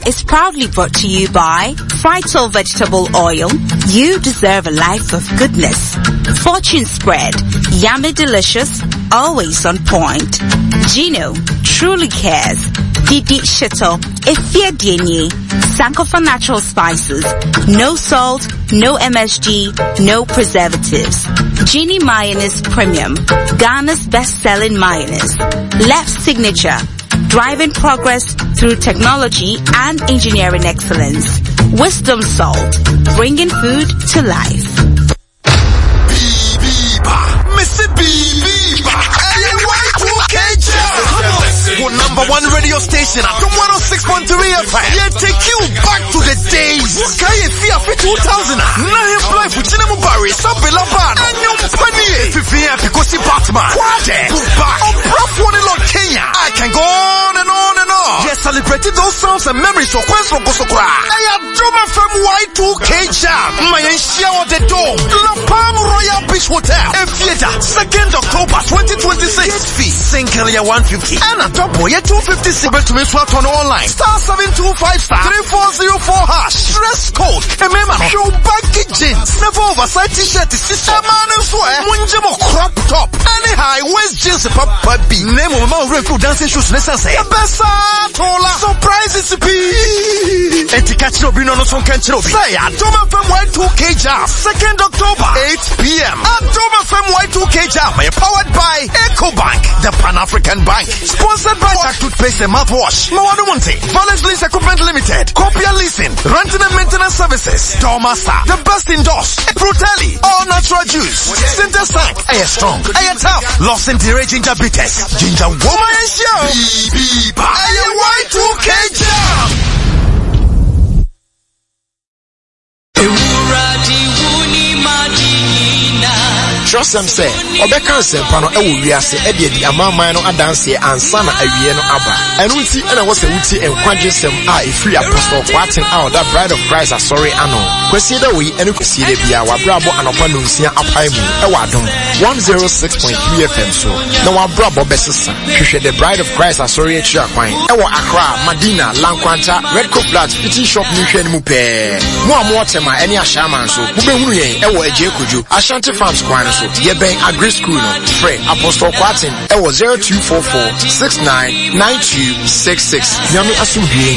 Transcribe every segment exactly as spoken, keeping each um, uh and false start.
is proudly brought to you by Frito Vegetable Oil. You deserve a life of goodness. Fortune Spread, yummy delicious, always on point. Gino, truly cares. Didi Shito, Ifia Dienye, Sankofa Natural Spices, no salt, no M S G, no preservatives. Genie Mayonnaise Premium, Ghana's best-selling mayonnaise. Left Signature, driving progress through technology and engineering excellence. Wisdom Salt, bringing food to life. Number one radio station at one oh six point three F M. Yeah, take you back to the days. Okay, if you have two thousand, now you play for Chinemo Barry, Sabella Ban, and you penny. If you have because you Batman, Quade, Buba, or Prof One in Kenya. I can go on and on and on. Yes, celebrated those sounds and memories of Quest from Kosokra. I am Doma from Y two K Jam. My shower the dome. La Palm Royal Beach Hotel. A theater, second October twenty twenty-six. Gate fee, single year one fifty. And a double year two fifty-six. To me swap on online. Star seven two five star three four zero four hash. Dress code. Remember, show baggy jeans. Never oversized t-shirt. Sister man and swear. Munjamo crop top. Any high waist jeans. Papa B. Name of my real dancing shoes. Let's say. Bessa tola. Surprises to be. Etikachi Obino no son can't say. Adoma F M Y two K Jam. second October eight p m Adoma F M Y two K Jam. Powered by EcoBank. The Pan-African Bank. Sponsored by Toothpaste and mouthwash. Mawadu Munte. Valence Lease Equipment Limited. Copia Leasing. Renting and Maintenance Services. Dormaster. The best indoors. Fratelli. All natural juice. Center Sank. Air Strong. Air Tough. Lost in the Ginger Bitters. Ginger Woman and Show. B B B. Air Y two K Jam. Trust them say, Obeka Sempano Ewu Riase, Eddie, Amama no Adansi, and Sana Avieno Abba. And Uti, and I was a Uti and Quadrisem are a free apostle, quatting out that bride of Christ, are sorry, Anno. Consider we and consider Bia, Brabo and Opanusia Apaimu, Ewadum, one oh six point three F M. So, no one Brabo Bessissa, the bride of Christ, are sorry, Chiaquine, Ewa Accra, Madina, Lanquanta, Red Coat Flats, Petit Shop, Nuchen Mupe. More Mortema, any Ashaman, so, Ubehuye, Ewa Ejekuju, Ashanti Farms Quine. Yebeng Agri School, Frey, Apostle Quatin, it was zero two four four six nine nine two six six. Yami Asum being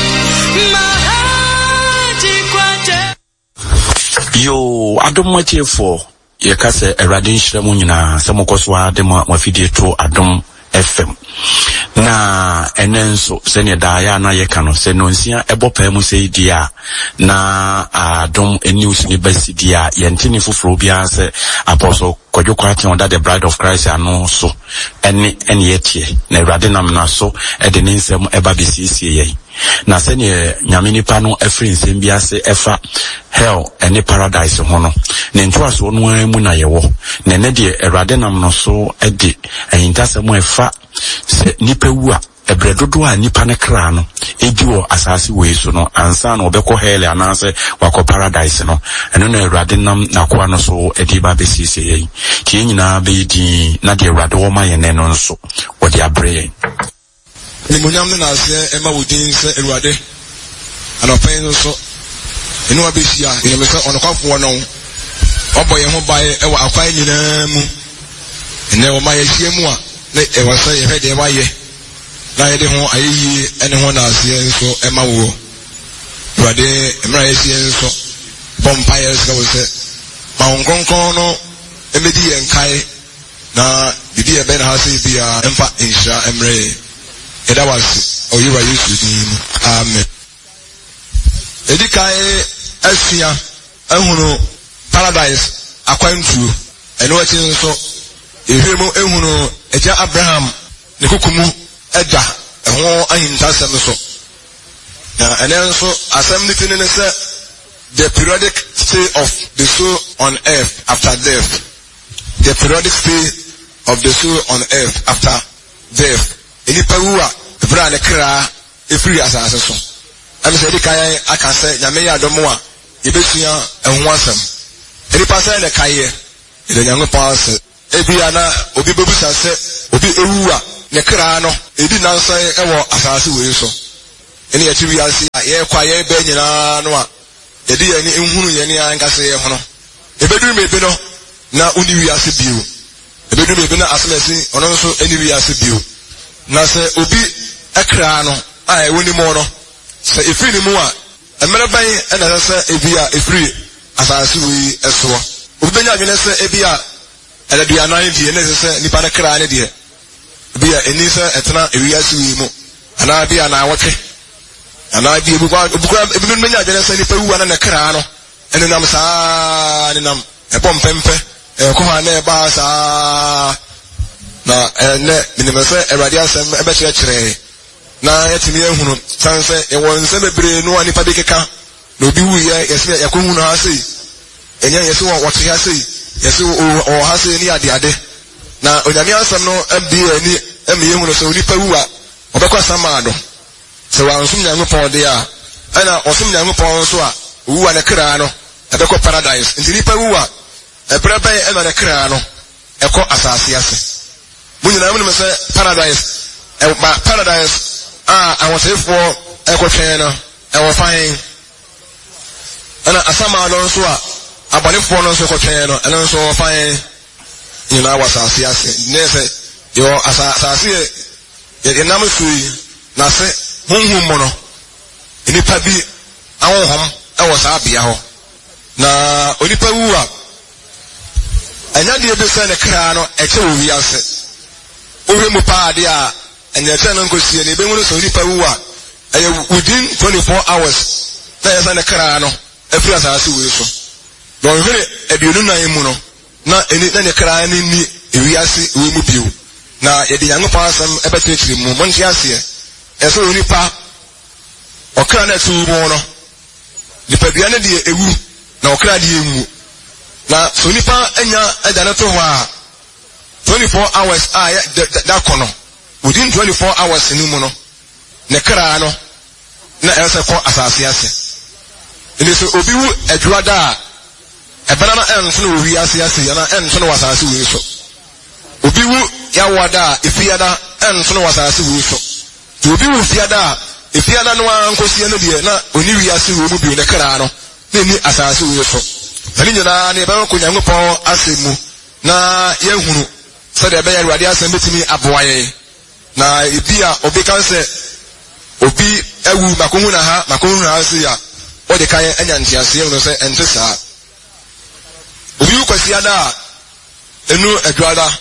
come. Yo, I don't want you for your case a radiation munina, some Koswa, Dema, Mafidi to Adom F M. Na enenso sene Diana Yekano, Senonsia, Ebopemu say dia, na Adom a news ni besi dia, Yentini Fufrobia, Apostle Kojokwati under the bride of Christ and also any any yet ne radinam na so e de nsem eba bisisi ye na se ne nyamini pano efri nsem bia se efa hell any paradise ho no ne ntoaso no amu na yewo ne ne de radinam no so e de entasem efa se nipa wu a ebredodo a nipa ne kra no ebiwo asase we so no ansa na obekọ hell anase wakọ paradise no eno na radinam na kwa no so ediba besisi ye tie nyina be di na de rado ma ye ne no nso wo de abre ni munyam na ase ema wodin se eruade anopen no so enu abehia ye me se onokwafo no oboye ho bae e wa akwan nyina mu ene wo ma ye hie mu a ne e wa se ye hede wa ye na ye de ho ayi ene ho na ase nso ema wo eruade emra ye hie nso bompa ye se wo se ma onkonkon no emedi enkai na bibi e ben ha se bia emfa insha emre eda was oyiwa yesu din amen edikai asia ehunu paradise akwantuo eno achi nso ehwemu ehunu eja Abraham ne kokumu eda eho ahintasem so na enenso asem ni tinene se the periodic stay of the soul on earth after death. The periodic stay of the soul on earth after death. Any paua, Vran Kra, a free assassin. I'm saying, I can say, Yamea Domoa, Ibesia, and Wansam. Any passer in the Kaye, in the young pastor, Ebiana, Obi Bubusa said, Obi Ewa, Nekrano, he did not say, Ewa, assassin. Any activity ye kwa ye be nyina no a ye de ye ni ehunu ye ni ankase ye hono ebedu me be no na uni wi ase biu ebedu me be na asemesi ono nso eni wi ase biu na se obi ekra no a e woni mo no se efiri ni mu a emere ban e na se ebi a efiri asase wi eso obi benya adwene se ebi a ele dia nan die ne se nipa na kra ne die ebi a eni se etena ewi ase wi mu ana bi ana wote ana bi bu kwa bu kwa ebi no benya adwene se nipa wu ana na kra no ene nam saa ne nam e bom pempe e ko ha na e ba saa na ene minime se Awurade asem e be kire kire na yetimi ehunu sanse e won se bebre no ani pa bi keka na obi wu ye yesi yakohu na asei enya yesi wo wote asei yesi o asei ni ade ade na onyame asem no abi ani emi ehunu se onipa wu a obekwa samado se wa nsum nyango pon de a ana osum nyango pon so a wu a ne kra no ebekwa paradise nti nipa wu a ebrebe e na ne kra no ekọ asase ase munyina mu se paradise e ba paradise ah awosefo ekotwen no e wo fan ana asama no so a abonefo no so ekotwen no eno so wo fan nyina wasase ase nese yo asase ye nam sui na se honhum mo no enipa bi awonhom e wo sa bia ho na onipa wu a anya de be se ne kra no e che wo wi ase owe mu pa ade a anya che no nkosie ne be mu so onipa wu a e within twenty-four hours na ya ne kra no e fira sa ase wo so do hwere e bi onu nan mu no na eni na ne kra ni ni e wi ase wo mu biu na ye de yango pa asem e betre chiri mu monti ase e so onipa okra na tu mu no nipa bia ne de ewu na okra de emu na so nipa anya adana to ho a twenty-four hours a da kono within twenty-four hours ni mu no ne kra no na ese ko asase ase ini so obi wu adwada a ebana na enso no wi ase ase ya na enso no wasase wi so obi wu ya wada efiada enso no wasase wi so to obi wu fiada efiada no ankosie no de na oni wi ase wi mu bi ne kra no na ni asase wi so ani nyina na ebe ko Nyankopon asemu na yehunu se de be ya Awurade asem betimi aboaye na ebi a obi kan se obi ewu makohu na ha makohu na ase ya o de kan anya ntiase no se ente saa obi kwasi ada enu adwada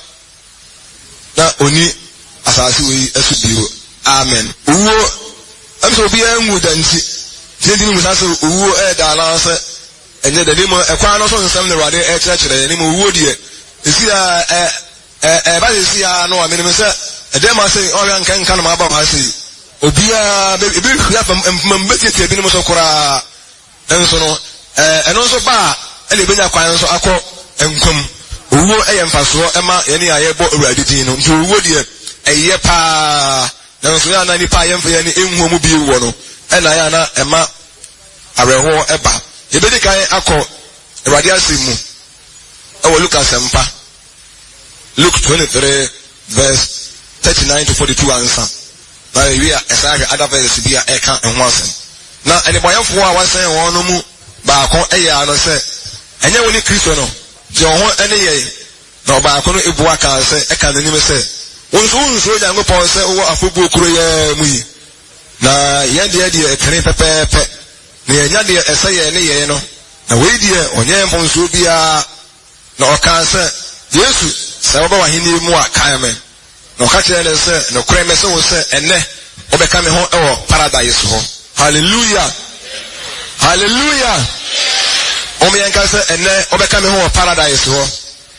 na oni asase we asubiro amen uwo amso obi enwu danti tindi mu sase uwo e da ala se enye de mo ekwa no so nsem ne Awurade e kire kire ni mo uwo die esi a e e ba esi a no amene me se e dem ase o yan kan kan ma ba ba se obi a be be ya fam mbeti tie bi ni mo so kora enso no eh eno so ba e le benya kwan so akọ enkom uwo e ye mfaso e ma ye ni aye bo Awurade din no nti uwo die e ye pa na so ya na ni pa ye mfa ye ni enhu mu bi wo no e na ya na e ma areho e ba ye be di kan akọ Awurade asemu e wo Lucas empa Luke twenty-three verse thirty-nine to forty-two answer na we are exactly other verses bi a e kan enho asem na ene boyefo a wasan won no mu ba ko e ya no se enye woni Kristo no je ho ene ye na ba ko no ebu aka se e kan ni me se won so won so ja ngopon se wo afobu okuro ye mu yi na ye de de e tere pepepe na ye nya de ese ye ne ye no na we die onye mpon so bia na o kan se Yesu se wo ba wahini mu a kan me na o ka kire ne se no kure me se wo se enne obeka me ho e wo paradise ho hallelujah hallelujah o me yanka se enne obeka me ho paradise ho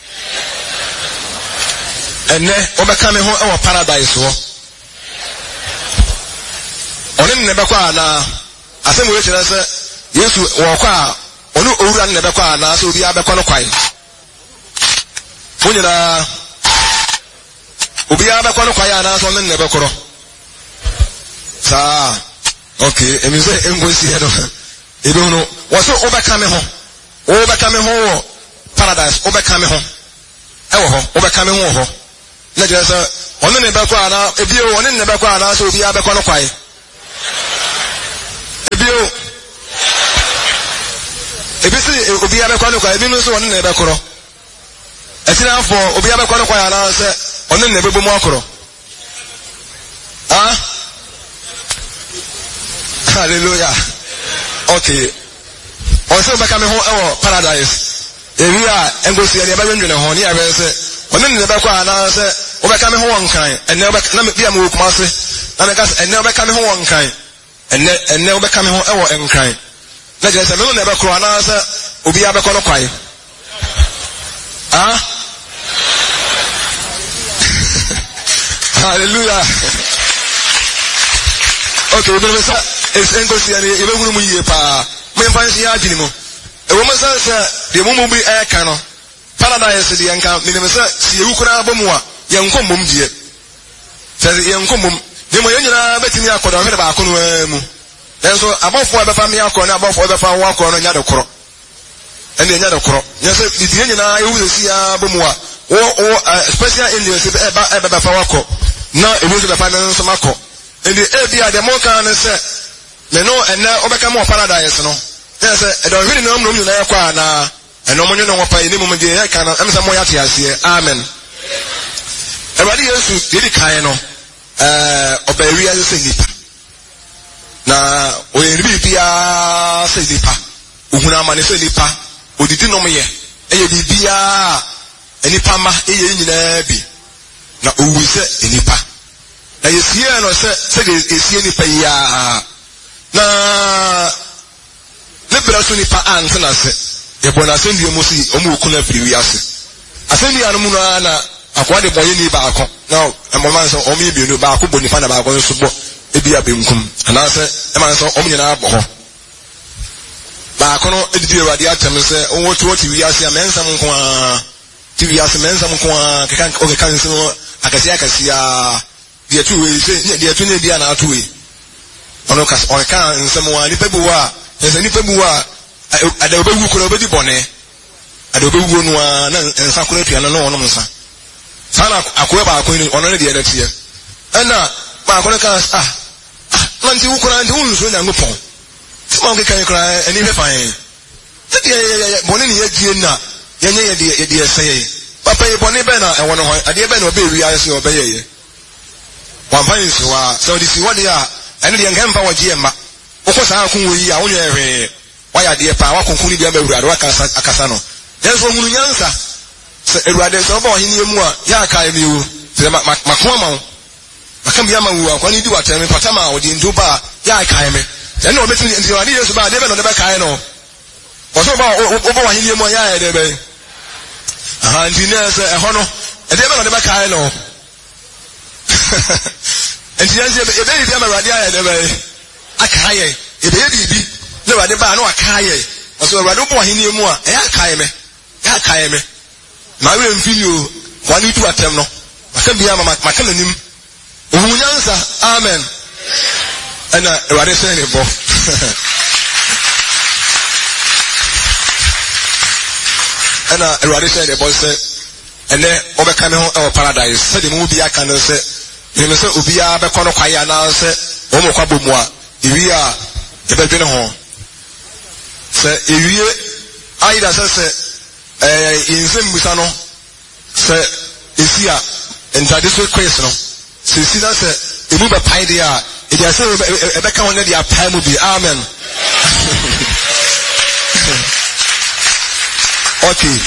enne obeka me ho e wo paradise ho oni ne be kwa na asem we kire se Yesu wo kwa onu owura ne be kwa na so obi abekwa no kwai munyina obi abekwa no kwai na so ne be koro sa okay emi se engosi he no ebe no wo so obeka me ho obeka me ho paradise obeka me ho e wo ho obeka me ho ho na je se onu ne be kwa na ebi o onu ne be kwa na so obi abekwa no kwai ebi si obi abekwa no kwa ebi no so won na ebekoro etina for obi abekwa no kwa ya na se on na ebebo mu akoro ah hallelujah okay also beka me ho ewo paradise ewi a engosi ene ba nwendwene ho ne ya be se on na ebekwa na se obeka me ho wonkan ene obeka na me bia me okuma se na me ka se ene obeka me ho wonkan ene ene obeka me ho ewo enkan na je se me no na ebekro na se obi abekwa no kwai ah hallelujah okay we be say es engosi ene e be hunu mu yie pa me fancy ya agini mo e wo masa se de mo mu bi e ka no paradise de enka me me say si ewu kura abomu a ye nkom mom die se ye nkom mom de mo yenyina betimi akodo hwede ba akono mu enso abofo abefa me akono na abofo abefa wo akono nya de koro ene nya de koro nya se di yenyina ewu si ya abomu a wo wo special indians e ba e ba fa wako na ewu se befa na nso mako ende e bia de mo kan se me no ene obeka mo paradise no yes e do hwede no mnom nyina yakwa na eno mo nyono wopa ni mo de ya kan na emsa mo yate ase amen Everybody Yesu didi kan no eh obawi ya se nipa na oyeri bia se nipa ohuna amane se nipa odidi no me ye eye bibia enipa ma eye nyina bi na owu se nipa na yesie no se se yesie nipa ya na le braso nipa antena se ye bona se ndi mo si o mu kuna firi wi ase asendi anu mu na akwa de boye ni ba akọ now emoma so o mi bi no ba akọ boni fa na ba akọ so bo ebi abenkum ana se e man so o mi na abọ ho ba akọ no edidi ewade atem se o wo to ti wi ase a mensa mo nko a ti wi ase mensa mo nko a kekan o kekan so akasi akasi a de tu we se de tu ne dia na atu we ono kas o kan nsem wa ni pebu wa nse ni pebu wa ada obewu ko obedi bone ada obewu no a na nsa ko atua na no ono nsa sana akoe ba akoe ono ne de da tie ana ba akoe kan ah na nti wukura nti wunso nya ngopon sima nke kan kra ani be fan te de bone ni yedie na yenye ye de de eseye papa ye bone be na e wono ho ade be na obe wi ayese obe ye wan fan so wa so di si wode a ene de ngan fa waje emma okosa akun wo yi a wonye ehwe waya de pa wa konkuni de ba wurade wa kasa akasa no yenso hunu nyansa se eruade so ba ohini mu a ya aka emi wo se makoma ma wo makam bia ma wo akwani di wateme patama wo di nduba ya aka emi ene obeti ndi wani yesu ba de be no de be kai no o so ba o ba ohini mu ya ya de be aha ndi ne se eho no e de be no de be kai no enti yanse e be bia ma ruade ya de be aka ye e be bibi le ruade ba no aka ye o so ruade bo ohini mu a ya aka emi ya aka emi ma we mfilio kwani tu atem no maka bia ma maka nanim ohunyansa amen ana eware se ne bo ana eware se ne bo se ene obeka me ho e paradise se de mu bia kan se ni se obi a be kono kwaya na se o mo kwa bomu a ewi a e be dwene ho se ewie aida se se eh insem busa no se esia entade so quiz no se si na se emu be pai dia e dia se e be ka won dia pai mu bi amen okay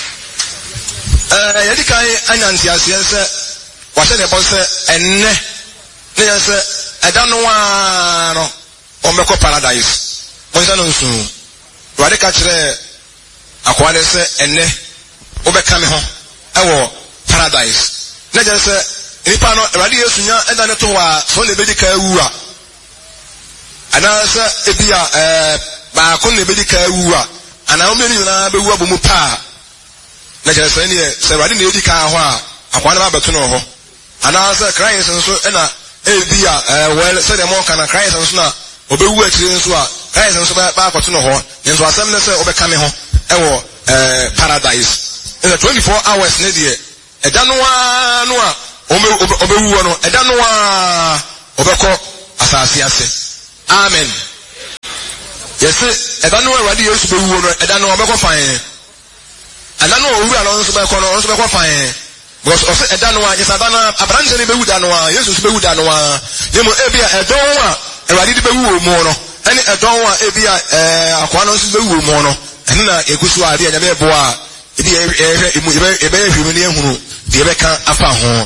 eh yedi kai anyanti ase se wa se ne bon se enne ne se eda no wa no o meko paradise mo se no nsu wa de ka kire akwale se enne obeka me ho ewo paradise na je se nipa no radi yesu nya enda ne to wa so le bedi ka ewu a ana se ebia eh ba ko le bedi ka ewu a ana o meni na be wu abomu pa na je se ne se radi na edi ka ho a akwale ba beto no ho ana se Christ nso ena ebia eh well se dem kan na Christ nso na obewu akire nso a Christ nso ba akoto no ho nso asem ne se obeka me ho ewo eh paradise in the twenty-four hours ne die eda no a no a obewu no eda no a obeko asase ase amen Yes, I don't know what you used to be, I don't know about fine. I don't know who are also by corner, also by fine. Because I don't know, yes, I don't know, a branch in the Budanoa, yes, it's Budanoa, you know, Ebia, a donor, and I did the mono, and a donor, Ebia, a quanos the mono, and a Kusua, and a boa, a very human who, the Rebecca Afaho.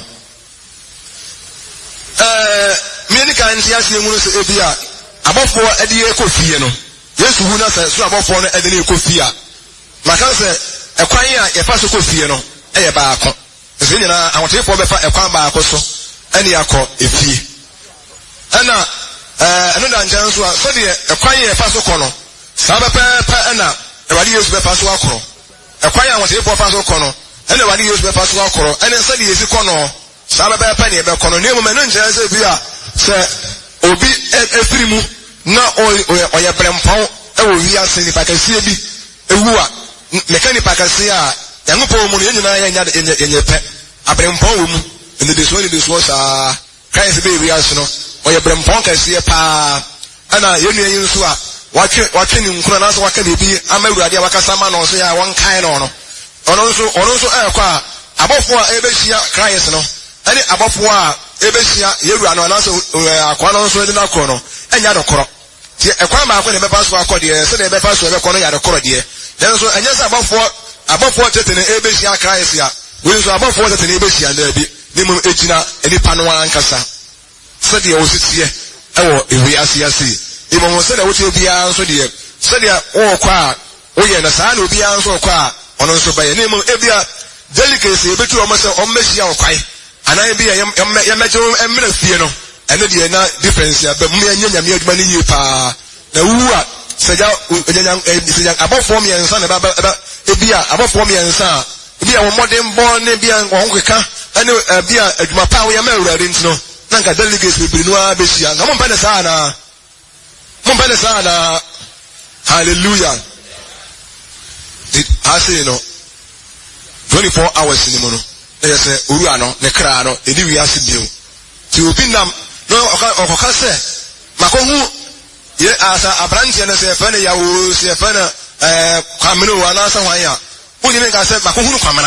Uh, many kinds, yes, you will say Ebia, above four at the Eco Fiano. Yes, who knows, so above four at the Eco Fia. My cousin, a quiet, a fast Fiano, a barco. Zinina, I want to for a quamba also, any alcohol, if he. Anna, another chance was study a quiet paso corner. Sabapa, Anna, a radius by paso corner. A quiet was here for paso corner, and a radius by paso corner, and then study is a corner. Sabapa penny, but corner, name and chance if you are, sir, Obi, a free move, not all or your brempo, I will be asking if I can see a wua, mechanic I can see a. Yangu po muni yenyu na yanya yenye pe abrempo mu in the this one this was ah Christ be we aso no oye brempo kase pa ana yenu yenyu so a watwe watwe ni nkuna na so waka bebi amawurade wakasa ma no so ya won kan no no ono so ono so e kwa abofo a ebehia Christ no ani abofo a ebehia yewura no na so akwa no so de na kro no enya do kro ti ekwa ma akwa ne bepa so akode se de bepa so be kro no ya do kro de den so enya se abofo abofo tete ne ebesia Christ ya we so abofo tete ne ebesia na bi ne mum ejina enipa no ankasa se de o sitie ewo ewi asiasi imo mo se de wo te bia so de se de o kwa o ye na sa na obi an so kwa ono so ba ye ne mum ebia delicacy ebetu o mo se o mehia o kwai ana ebia ye meje emre fie no ene de na difference ya ba mu anya nyame aduma ne yi pa na wuwa seja enya seja abofo mi ensa na ba ebia abofo mi ensa ebia wo modern born ne bia wo nkeka ene ebia aduma pa wo ya ma awurade ntino na nka delegates bibiri no abehia nga mo mpa ne saa na mo mpa ne saa na hallelujah did I say no twenty-four hours ni mo no e say oru ano ne kra no eni wi ase bio ti obi nam no okoka se makohu ye asa abranche na se fa ne ya wo se fa na eh kwamene wa na sa hwan ya woni me ka se makohunu kwamena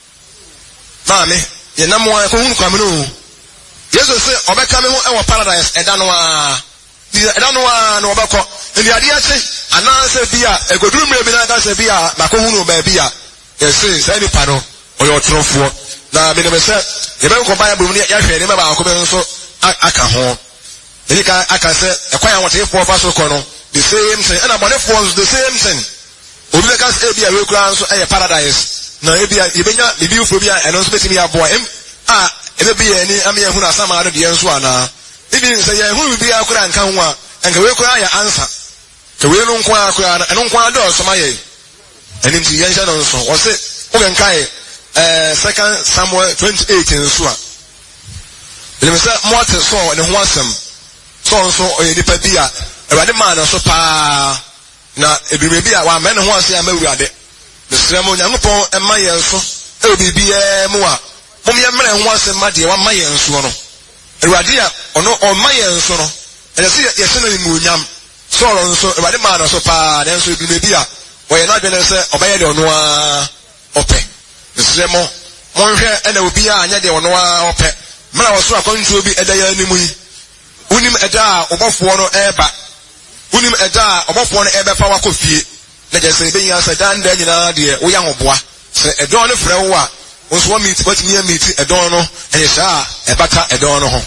maame ye nam wa kohunu kwamene o yeso se obeka me ho e wo paradise eda no a eda no a no obeko ndi ade ache ana se bia egoduru mre bi na ka se bia makohunu ba bia ye se se ni pa no oyo otrofo na me ne se ye be ko bible mu ya hwe ne me ba ko be nso aka ho eni ka aka se ekwan ya wote fo fa so ko no the same thing and abone for the same thing obi be ka se bia we kura nso e paradise na e bia e benya e bi ufo bia eno nso betimi abo em a e be bia ni ame ehunu asama ado de nso ana ibi se ye ehunu bia kura nka ho a enka we kura ya answer ke we no nko akura eno nko ado so ma ye eni ti yen sha no nso o se o gen kai eh second Samuel twenty-eight nso a ele me se mo te so ne ho asem so so oye nipa bia ewade man no so pa na ebire bia wa men ho ase amawurade mesrem onyankopon emma yen so e bibia mu a mom ye mre ho ase ma de wa ma yen so no ewade a ono o ma yen so no ele se ye se na mu onyam so ro so ewade man no so pa den so ebire bia oye na dwene se obaye de ono a ope mesrem mo hwe ena obi a anya de ono a ope mra wo so akwantuo bi eda ya animu yi unim eda obofo no eba unim eda obofo no ebe fa wakofie na je se be yin asa dan da nyina de wo ya hoboa se edon no frɛ wo a wo so meet but me meet edon no e sha e bata edon no ho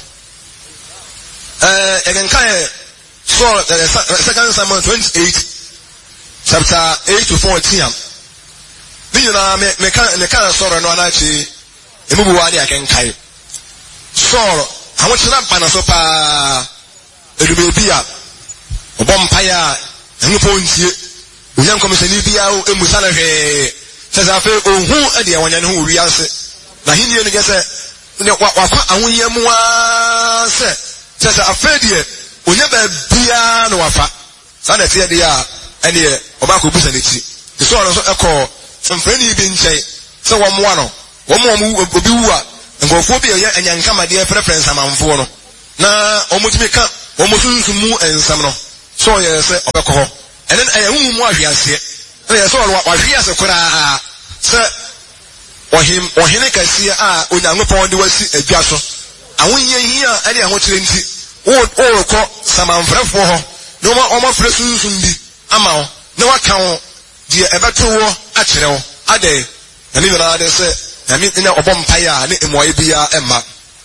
eh egen kan so second Samuel twenty-eight chapter eight to fourteen ni nyina me me kan me kan so no na chi emubu wa dia ken kai so awon tena bana so pa edube bia obom paya enu pontie onyan komisani bia o emusa na hwe sesa fe ohun ade awanya ne ho wi ase na hinni no gese ne wakwa awon yemu a se sesa afedie onya ba bia no wafa sa na tie dia ene oba ko busa ne ti so no so ekọ mfrani bi nkyai se wo mo ano wo mo obi wu a ngofo bi ye anyankama de preference amanfo no na omutimi ka omusunsumu ensam no so ye se obekọ and then I won't more here. I saw what he has a cry, sir, or him, or Heneka see, ah, when I'm upon the West, a jasso. I won't hear any of what you see. Or call some umbrella for her. No more almost resolution be. Amao, no account, dear, ever to war, actual, a day. And even I say, I mean, in a bompire, and in Moibia, Emma.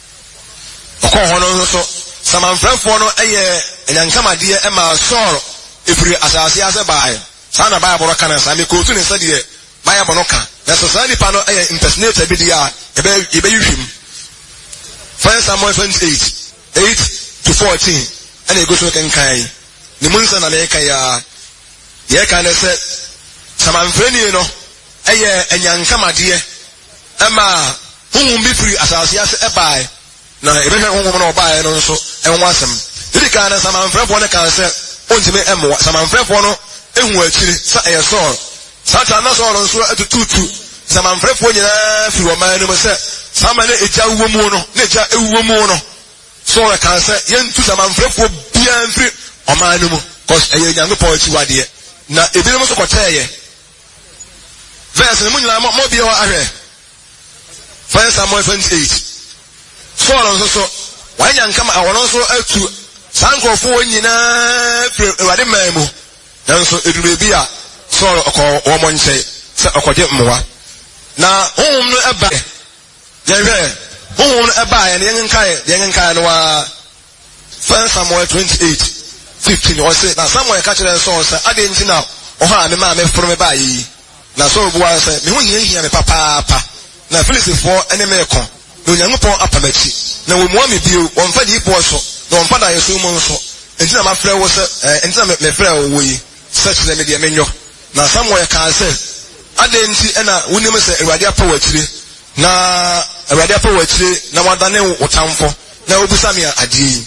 O call also, some umbrella for no a year, and come a dear Emma sorrow, if we as a buy. Sana baya bonoka na sami ko tuni sadi e baya bonoka na society pano e impersonate bi dia e be e be yuhim First Samuel twenty-eight eight to fourteen and e go so kan kai ni munsa na le kai ya ye kan se samanfreni no e ye enyankamade e ma hunhum bi free asase ase e bai na e be hunhum no bai no so e ho asem didi kan na samanfrefo ne kan se ontime emo samanfrefo no ehu akiri sa eyeso sata na so ron so atututu samanfrefo nyina fi wo man no se samane eja uwo mu no na eja ewuwo mu no so re kan se yentu samanfrefo bia mfiri o man no mu cause eye nyango pochi wade na ebi no so kwoteye verse ni munyina mo bia wa ahwe First Samuel twenty-eight so ron so so wanyankama awono so atu sankofo nyina fi wade man mu nanso edurebe a so okọ wo nche se okoje mmoa na honhom no eba yehwe honhom no eba ya ne yenkae yenkae no wa First Samuel twenty-eight fifteen o say na Samuel ka kire so say ade nti na oha me ma me foro me ba yi na so bu wa say me ho hia hia me papa papa na Filistifo ene me ko no nyankopon apamachi na wo mu ame bio won fa di po so na won fa da yeso mu nso enti na ma frɛ wo say enti na me frɛ wo yi such the media menyo na Samuel can say ade nti na wonim se Awurade apa wachire na Awurade apa wachire na wadane wotamfo na obusa me ade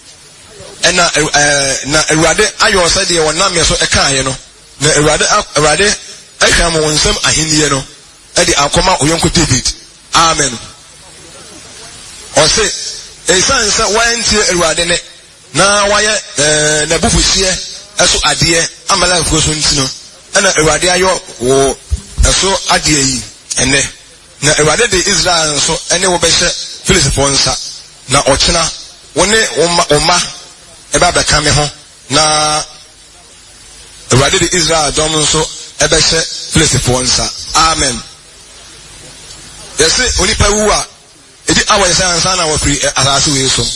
ena na Awurade ayo se de wonam me so ekaye no na Awurade Awurade ahwa mo wonsam ahennie no e de akoma oyonko David amen o se esan se wantie Awurade ne na waye na bufusie eso ade amala nfuso ntino ana Awurade ayo wo eso ade yi ene na Awurade de Israel so ene wo behye Filistifo nsa na ochina wone oma eba beka me ho na Awurade de Israel dom so ebehye Filistifo nsa amen yesi onipa wu a edi awo nsa na wo free asase we so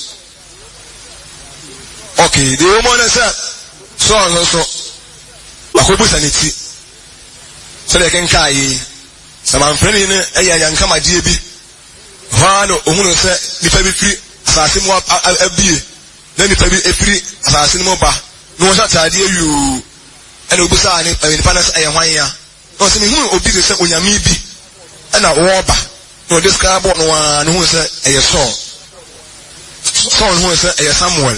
okay the woman said so so so akobusa neti so they can kai samanfreni ne eya yankama die bi ha no ohunu se nipa bi firi asase mu abie na nipa bi efiri asase mu ba no wo sata ade ayu ene obusa ani nipa na se eya hwan ya no se mihunu obi de se onyame bi ena wo ba no describe no wa no hu se eya so so hu se eya Samuel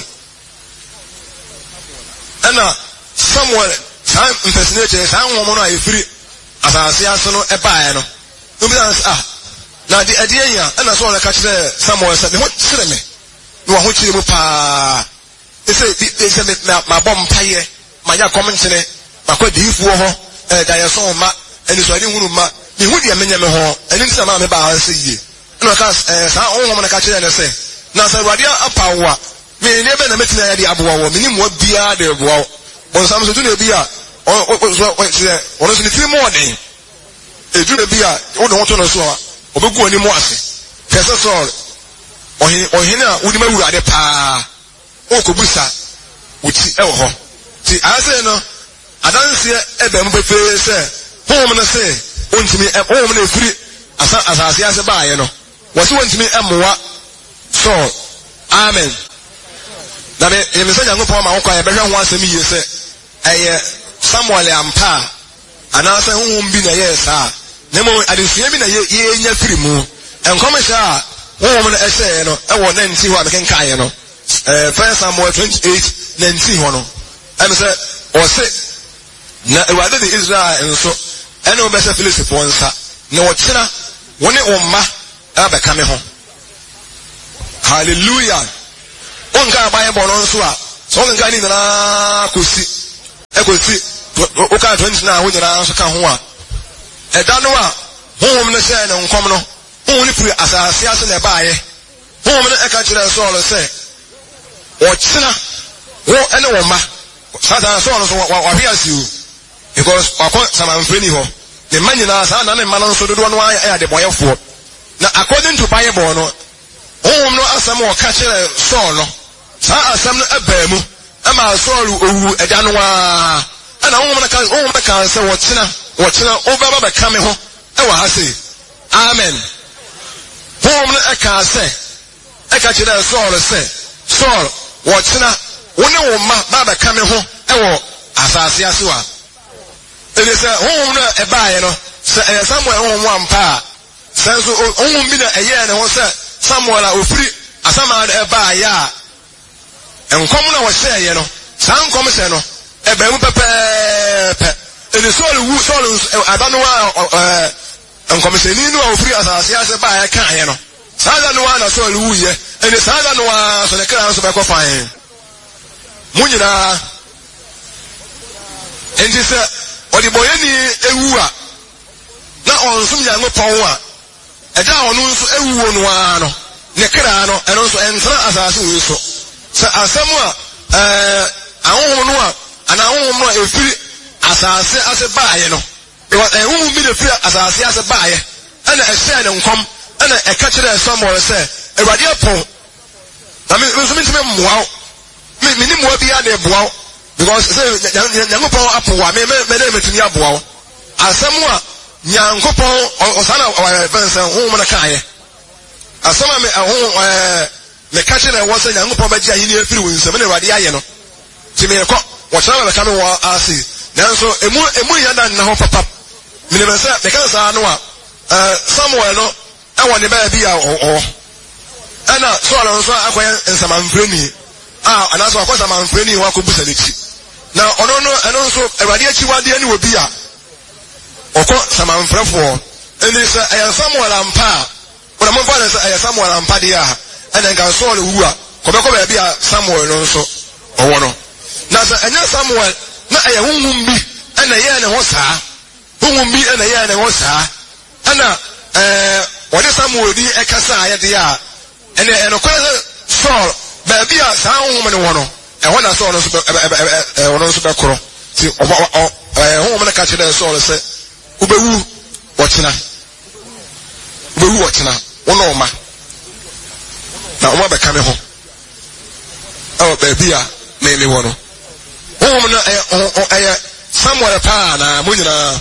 ena Samuel san impersonate san wo no ayefiri asase aso no ebae no no bi ah na di ade anya ena so le ka kire Samuel say me ho kire me no ho kire mu pa e say e say me ma bom paye ma ya komntene ma kwa diifu ho eh da ye so ma eni so ade hunu ma me hu de me nya me ho eni nti ma me ba say ye no ka eh san wo mo na ka kire ne say na say Awurade apawa me ne be na metina ya di aboa wo me ni mo bia de boa on sam so tu ne bia on so on so ni three morning e du ne bia wo no to no so a obegu oni mo ase pese so ohin ohin a wodi ma Awurade pa o ko busa uti e wo ho ti ase no adanse e be mbe fe se hom na se ontimi e hom na efiri asa asase ase baaye no wo se ontimi emoa so amen na me me se nyango pa ma wo kwa e be hwe ho asem yi se eye Samuel ampa ana se honhom bi na ye sa na mo adesua bi na ye ye nya firi mu enkom sha honhom na ese no e wo na nti ho abeken kan no eh First Samuel twenty-eight na nti ho no em se o se na Awurade de Israel enso ene o be se Filistifo nsa na wo kira woni umma abeka me ho hallelujah on ka Bible no nso a so on ka ni na kosi ekosi oka twenty na wo nyina so ka ho a eda no a honhom no sɛ ne nkom no honhom no firi asase ase na baaye honhom no eka kyerɛ Saul sɛ wɔkyena wo ene wo ma Satan Saul so wa hwe asiu because wakɔ samanfreni hɔ ne ma nyina saa na ne ma no so dodo no ayɛ de boyefo na according to Bible no honhom no asɛm wɔ ka kyerɛ Saul no saa asɛm no ɛbaa mu ama Saul owu ɛda no a ana honhom no ka honhom no ka sɛ wɔkyena wɔkyena obaba bɛka me ho ɛwɔ ha sei amen honhom no ɛka sɛ ɛka kyerɛ Saul sɛ Saul wɔkyena wo ne wo ma ba bɛka me ho ɛwɔ asase ase wa ɛne sɛ honhom no ɛbaeɛ no sɛ ɛyɛ Samuel honhom ampa a sɛ nso honhom bi na ɛyɛɛ ne ho sɛ Samuel a ofiri asama ɛbaeɛ a nkɔm na wɔhyɛeɛ no saa nkɔm hyɛ no ɛbɛn mu pɛpɛɛpɛ ɛne Saul wu Saul ada no a nkɔmhyɛni no a ofiri asase ase baeɛ kaeɛ no saa da no a na Saul wuyɛ ɛne saa da no a so ne kra nso bɛkɔ fan mu nyinaa enti sɛ ɔde bɔyɛni ewu a na ɔnsom Nyankopɔn a ɛda a ɔno nso ewuo no a no ne kra no ɛno nso ɛntena asase wei so sɛ asɛm a ɛɛ ahohom no a ana ahohom no a efiri asase ase baayɛ no ɛwɔ ɛhohom bi na efiri asase ase baayɛ ɛna ɛhyɛ ne nkɔm ɛna ɛka kyerɛ Samuel sɛ Awurade apɔ na me nso mentime mmoa wo me me ni mmoa bi ade boa wo because sɛ Nyankopɔn apɔ wa me me de metumi aboa wo asɛm a Nyankopɔn ɔsa na ɔyɛ sɛ honhom no kaayɛ asɛm a me ɛho ɛɛ me ka kyerɛ wɔ sɛ Nyankopɔn bɛgye ahenni afiri wo nsɛm ne Awurade ayɛ no nti merekɔ wɔkyerɛ ma bɛka me wɔ ase nanso emu emu yɛ da nna hɔ papa menim sɛ meka saa no a ɛɛ Samuel no ɛwɔ ne baabi a ɔwɔ ɛna Saul nso akɔyɛ nsamanfreni a anaasɛ wakɔ nsamanfreni hɔ akɔbusa n'akyi na ɔno no ɛno nso Awurade akyiwadeɛ ne wɔ bi a ɔkɔ samanfrɛfoɔ ɛne sɛ ɛyɛ Samuel ampa a wɔna momfa ne sɛ ɛyɛ Samuel ampa deɛ a ɛna nka Saul wu a kɔbɛkɔ baabi a Samuel no nso ɔwɔ no na sɛ ɛnyɛ Samuel na ɛyɛ honhom bi ɛna yɛɛ ne ho saa honhom bi ɛna yɛɛ ne ho saa ɛna ɛɛ wɔde Samuel din ɛkasa ayɛ deɛ a ɛnɛ ɛnokɔɛ sɛ Saul baabi a saa honhom ne wɔ no ɛhɔ na Saul no nso ɛwɔ no nso bɛkorɔ nti honhom no ka kyerɛ Saul sɛ wobɛwu wɔkyena wobɛwu wɔkyena wo ne ɔma na ɔma bɛka me ho ɛwɔ baabi a meme wɔ no honhom no ɛyɛ Samuel paa na mo nyinaa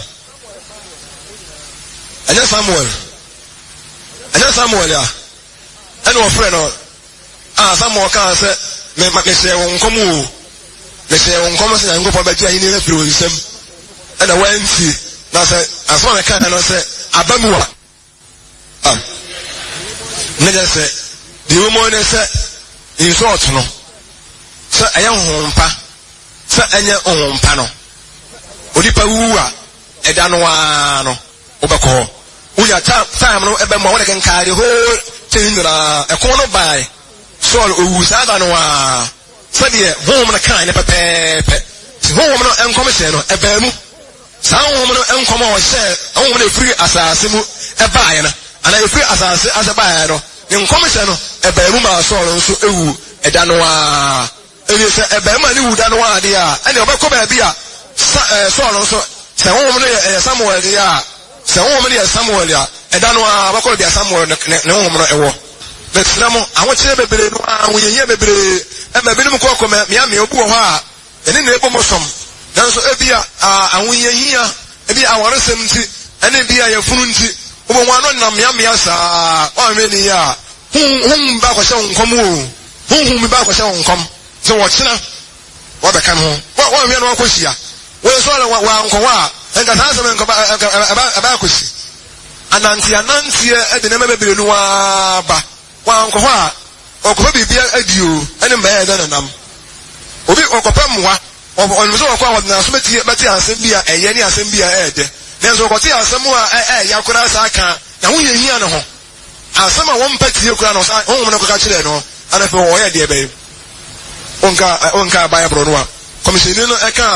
ɛnyɛ Samuel ɛnyɛ Samuel a ɛne wɔfrɛ no a Samuel kaa sɛ mehyɛ wo nkɔm o mehyɛ wo nkɔm sɛ Nyankopɔn bɛgye ahenni no afiri wo nsɛm ɛna wantie na sɛ asɛm a meka no sɛ aba mu a ne gye sɛ deɛ wɔ mu ne sɛ insult no sɛ ɛyɛ honhompa sɛ ɛnyɛ honhompa no onipa wuwu a ɛda no a no wobɛkɔ hɔ wonya time no ɛbɛma wode kenkaade hoo tɛni nyinaa ɛkɔn no bae Saul owu saa da no a sɛdeɛ honhom no kae ne pɛpɛɛpɛ nti honhom no ɛnkɔm hyɛ no ɛbaa mu saa honhom no ɛnkɔm a ɔhyɛ honhom no ɛfiri asase mu ɛbaeɛ no anaa ɛfiri asase ase baeɛ no ne nkɔm hyɛ no ɛbaa mu ma Saul nso ewu ɛda no a ɛni sɛ ɛbaa mu a ne wu da no a deɛ a ɛne ɔbɛkɔ baabi a Saul nso sɛ honhom no yɛ Samuel deɛ a sɛ honhom no yɛ Samuel a ɛda no a ɔbɛkɔ baabi a Samuel ne honhom no ɛwɔ bɛtena mo ahokyerɛ bebree no a ahoyɛyɛ bebree ɛma binom kɔkɔ meamea obi wɔ hɔ a ɛne na ɛbɔ mo som nanso ebi a ahoyɛhia ebi a awaresɛm nti ɛne bi a yɛfunu nti wobɔ ho ano nam meamea saa wɔamɛ ne yɛ a honhom ba akɔhyɛ wo nkɔm o honhom ba akɔhyɛ wo nkɔm sɛ wɔkyena wɔbɛka no ho wɔamɛ no wakɔhyia wɔyɛ so ale wankɔ hɔ a ɛnka saa asɛm ɛba akɔsi ananteɛ ananteɛ ɛde nɛma bebree no waaba wankɔ hɔ a ɔkɔpɛ biribi adio ɛne mmaa ɛda nanam obi ɔkɔpɛ mmoa ɔnim sɛ ɔkɔ a wɔde naso bɛte asɛm bi a ɛyɛ ne asɛm bi a ɛɛdɛ nanso ɔkɔte asɛm a ɛyɛ koraa saa ka na ho yɛ hia ne ho asɛm a wɔmpɛ tie koraa no honhom no kɔka kyerɛ no ana fɛ wɔyɛ deɛ bɛyɛ ɔnka ɔnka Bible no a kɔmhyɛni no ɛka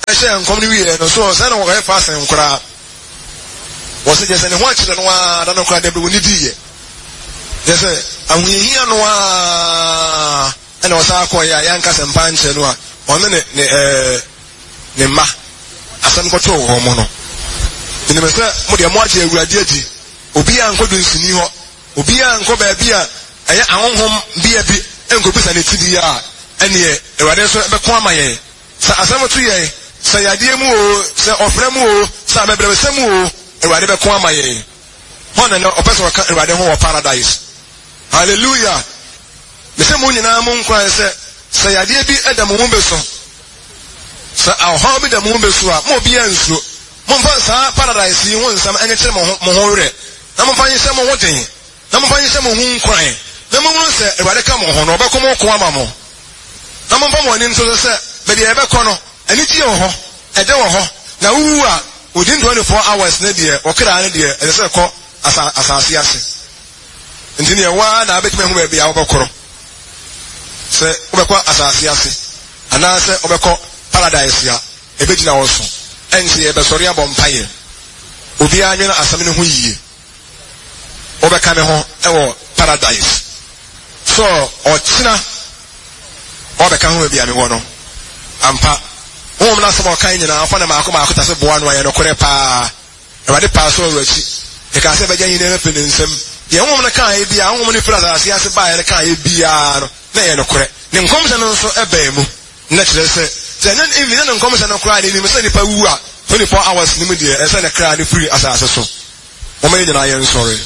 share and come here no so say no we fast and kra was just any watch no wa no kra dem we need here yes ahunhia no a na wasa akoya yanka sempa nche no a ono ne eh ne ma asem ko to ho mo no ni me say mo de mo age awurade agi obi a nkodu nsini ho obi a nko ba bia eye ahonhom bia bi enko bisa ne tidi a ene awurade so be ko amaye sa asem to ye sa yade mu o sa ofre mu o sa bebre se mu o awurade be ko amaye hono no opeso ka awurade ho wo paradise hallelujah me se mo nyina mo nkwa se sa yade bi adam mo beso sa ahom bi da mo beso a mo bia nsuo mo mfa sa paradise yi ho nsam enye kire mo mo ho were na mo fa yin se mo ho den na mo fa yin se mo hu nkwan na mo won se awurade ka mo ho no obeko mo ko ama mo na mo fa mo ni nso se be de ebe ko no ani ti ho ede wo ho na wu a within twenty-four hours na de okra na de e se ko asa asase ase ntini e wa na abetime hu be bia wo bekoro se obeko asase ase ana se obeko paradise ya ebegina wo so ense e be sori abompaye obi anwe na asam ne ho yiye obeka me ho e wo paradise so otina obeka ho bia me wo no ampa wọ́n na sọ́mọ́ kan nyina afọ́ na maako maako tase boa no ayẹ no kore paa ẹ̀wádìí paa so ọ̀rọ̀ akyi ẹ̀ka sẹ́ bẹ́ẹ̀ yẹn ní ẹ̀fẹ̀ ní nsẹ́m yẹn wọ́n na kan ayẹ bia wọ́n ní fúlà sàásì ase baa yẹn kan ayẹ bia no na yẹ no kore ne nkɔmhyɛ no nso ɛbɛn mu na kyerɛ sɛ sɛ ɛnyɛ evi ne nkɔmhyɛ no koraa de nim sɛ nipa wu a twenty-four hours ne mu deɛ ɛsɛ ne kraa ne firi asase so wɔn yɛ nyinaa yɛ nsɔre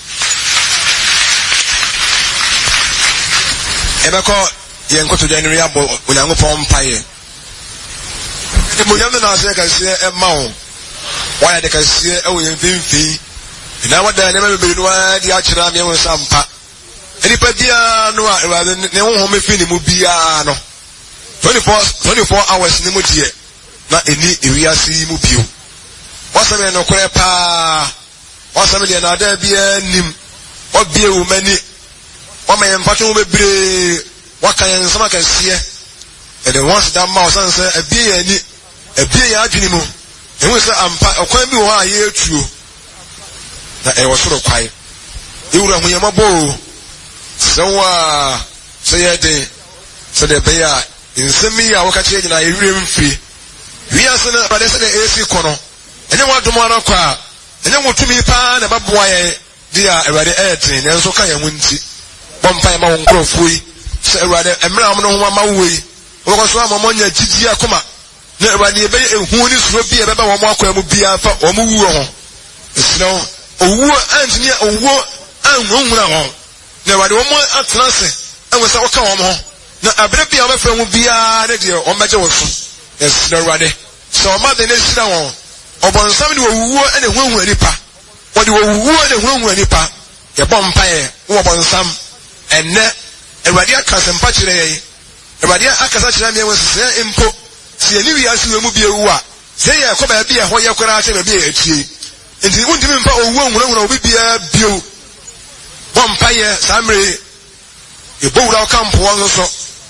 ɛbɛkɔ yɛn nkotodwa ne yɛ abɔ onyankopɔn mpaeɛ mo yam na ase ka sie e ma wo wa ya de ka sie e wo yen finfin na wada ne ma be no wa di a kira me won sampa eni pa bia no a wa ne ho ho me fi ni mu bia no twenty-four hours ni mu die na eni ewiase mu bio wasame no kore pa wasame de na da bia nim obie wo mani o ma yen fato wo bebre waka yen sama ka sie e de once that mouse and say e bia ani ebie ya adwene mu ehu se ampa okwan bi wo ha ye atuo na e wo soro kwai ewura hu yemabo se wa se ye de se de be ya nsemi ya wo ka che nyina ewure mfiri wi ase na bade se de esi kono enye wo adomo na kwa enye wo tumi pa na baboa ye dia ewade etin ne nso ka ya wunti bompa ma wo nkrofo yi se ewade emra am no ho ma wo yi wo ko so amamonya gigi akoma na ewade be ehu ni suro bi e beba wo mo akwa mu bia fa wo mu wuo ho esino owu antini owu anwunwuna ho na ewade wo mo atrase enwe se wo ka wo ho na abre bia wo fra mu bia na de o meje wo so esino ewade so ma de ne sina wo obonsam de owuo ene hunhun nipa wo de owuo ene hunhun nipa ye bompae wo obonsam enne ewade akasempa kire ye ewade akasa kire me wo se empo si eni wi asu emu bi ewu a se ye ko ba bi e ho ye kora che ba bi e atie enti undimi mfa owuo nwura obi bia bio bompae samre e bowura kampo wo so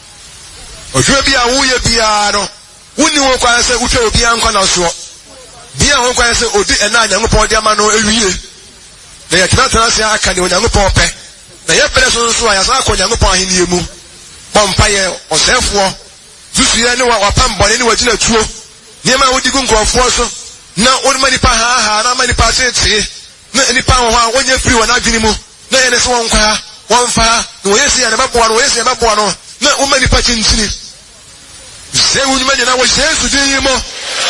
ohwe bia wo ye bia no woni wo kwa se utwa obi anko na so bia ho kwa se odi ena nyankopon de ama no ewie na ye tena tena se aka de nyankopon pe na ye pele so so ya sa ko nyankopon ahini emu bompae osefo zusuye ne wa wapam bone ne wagina tuo ne ma wodi gu nkrofo so na woni mani pa ha ha na mani pa tete na ni pa ho a wonya free wa na adwini mu na ye ne so won kwa won fa no yesi ya ne babo no yesi ya babo no na wo mani pa chinchini se woni mani na wo Yesu din mo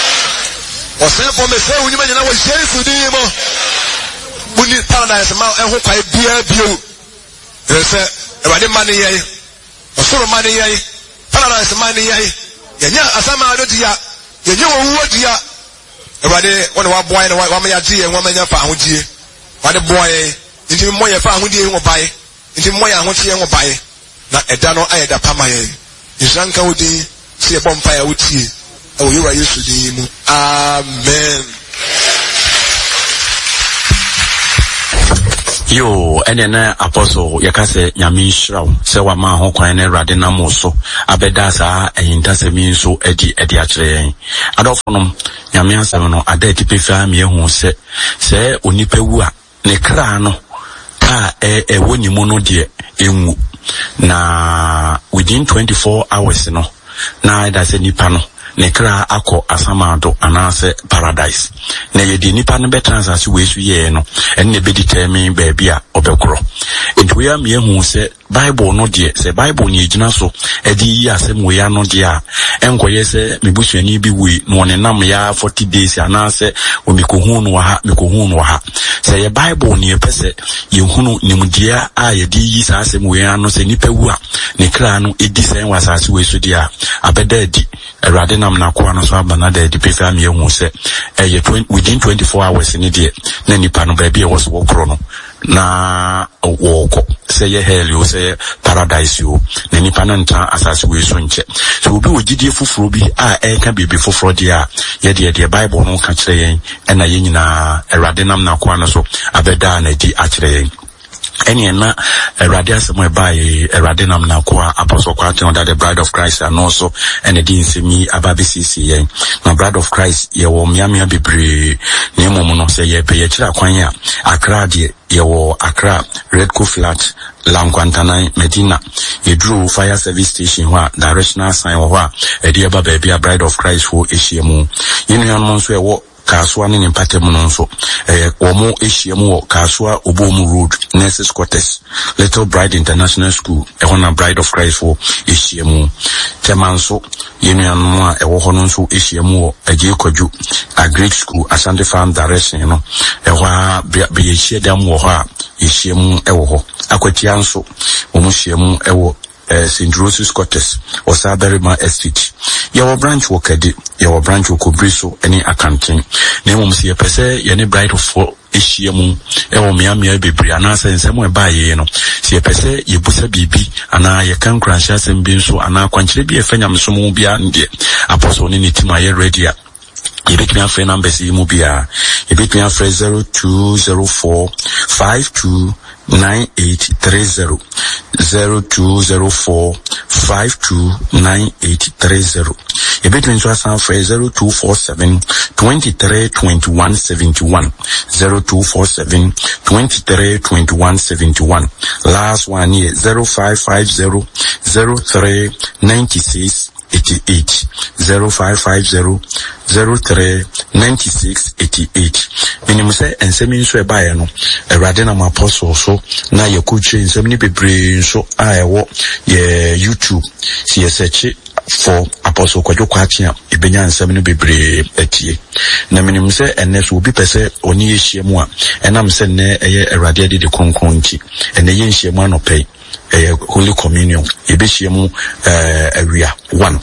o se fo me se woni mani na wo Yesu din mo buni paradise ma e ho kwa bia bio ese e wade mani ye o soro mani ye paradise mani ye yenya asama adodia yenya wo dia ewade wona wa boy na wa ma ya die wa ma nya fa ahodie wade boy nti mo ye fa ahodie ho bae nti mo ye ahodie ho bae na eda no ayeda pama ye isranka wodi se bompa ya wutie e wo yura Yesu din mu amen. Yo, ene na apostle yakase nyame nhyiraw se wa ma ho kwan na Awurade nam so abeda saa eyinta semi so edi edi akire yen adofo no nyame asem no ada tipe fa me hu se se onipa wu a ne kra no a e e wonimu no de enwu na within twenty-four hours no na da se nipa no ne kra akọ asamado anase paradise na ye di nipa no be transase we su ye no enne be determine ba bia obekro enti we am ye hu se Bible no de se Bible ni gina so edi yi asem we ya no de a enkoye se mebusuani bi we no ne nam ya forty days anase o mikohu no ha mikohu no ha se ye Bible ni pese ye hunu nimdia a ye di yi sa asem we ya no se nipa wu a ne kra no edi sen wasase we su de a abeda edi Awurade nam na kwa no so abana da edi pe fa me hu se eh within twenty-four hours ni de na nipa no ba bia wo so wokro no na woko say ye hell you say paradise you na nipa na nta asase we so nche so obi ogidi fufuro bi a e ka bibi fufuro dia ye de de Bible no ka kire yen e na ye nyina Awurade nam na kwa no so abeda na di a kire yen eni na Awurade asemo e bae Awurade nam na kwa apostle kwa ten that the bride of Christ and also and the dinsemi ababisisi yen na bride of Christ ye wo miamia bebre na emom no say ye pe ye kira kwan a Accra de ye wo Accra Redco Flat Langwantanai Medina yedru fire service station ho directional sign ho a e de aba ba bia bride of Christ ho ehyiemu yenu no nso e wo Kaswa ni mpatemu nso eh omo ehyiemu wo Kaswa Obomu Road Nurses Quarters Little Bride International School e hona Bride of Christ for ehyiemu temanso yenu anu a e wo hono nso ehyiemu wo Aje Kwaju a Greek School Asante Farm direction no e ho a be ehye dam wo ho a ehyiemu e wo ho akwatia nso omo hyiemu e wo Uh, Saint Rose's Quarters or Saberima Estate. Your branch will kedi, your branch will cobriso any accounting. Name see a pese, any bright for ishiamu, ewo miamia bibri, anasa in some way by ye no. See a pese, ye busa bibi, ana ye can crash as and bin so, ana quantity be a fenyam sumu bia and apostle in it my radio. You beat me a friend number see mubia. You beat me a friend zero two zero four five two nine eight three zero zero two zero four five two nine eight three zero. You beat me a friend zero two four seven twenty three twenty one seventy one zero two four seven twenty three twenty one seventy one. Last one here zero five five zero zero three ninety six eighty-eight zero five five zero zero three ninety-six eighty-eight. Minimum say and semi so by no a radina my apostle so na ye kuchi in semi bebre so I wo ye YouTube see search for apostle Kwadwo Kwachia ibenya nsem no bebre atie na minimum say ene so obi pese oni ye hyiemu a enam se ne eye Awurade de de kronkron nti ene ye hyiemu anopɛ Uh, Holy Communion ebehyiemu uh, area one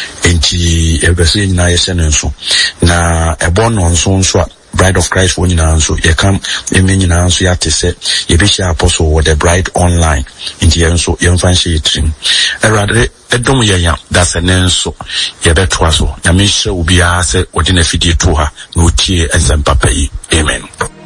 enti ebese nyina yese nso na ebo no nso nso Bride of Christ won nyina nso ye kam eme nyina nso ya tese ebehia apostle with the bride online enti ye nso ye mfa nhye yitrim Awurade edom ye ya dase nenso ye betwa so nyame hye obi a se odi na fidie to ha na otie ensempapa yi amen.